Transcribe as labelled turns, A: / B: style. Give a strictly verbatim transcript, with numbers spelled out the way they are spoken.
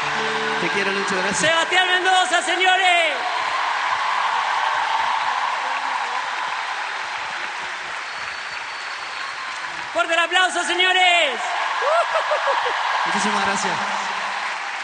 A: Te quiero, Lucho, gracias.
B: Sebastián Mendoza, señores. Fuerte el aplauso, señores.
A: Muchísimas gracias.